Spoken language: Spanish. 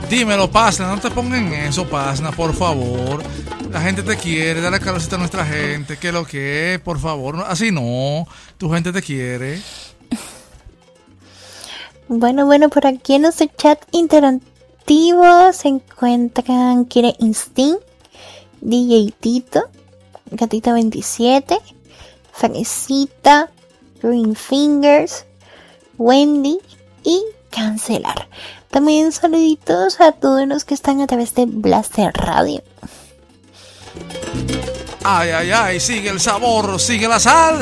Dímelo, Pasna, no te pongan en eso, Pasna, por favor. La gente te quiere, dale calorcito a nuestra gente, que lo que es, por favor. Así no, tu gente te quiere. Bueno, por aquí en nuestro chat interactivo se encuentran Kire Instinct, DJ Tito, Gatita 27, Fresita, Green Fingers, Wendy y Cancelar. También saluditos a todos los que están a través de Blaster Radio. Ay, sigue el sabor, sigue la sal.